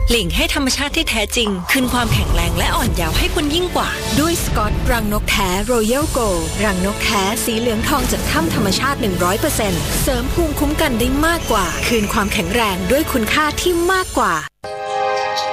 หลิงให้ธรรมชาติที่แท้จริงคืนความแข็งแรงและอ่อนเยาว์ให้คุณยิ่งกว่าด้วยสกอตรังนกแท้ Royal Gold รังนกแท้สีเหลืองทองจากถ้ำธรรมชาติ 100% เสริมภูมิคุ้มกันได้มากกว่าคืนความแข็งแรงด้วยคุณค่าที่มากกว่า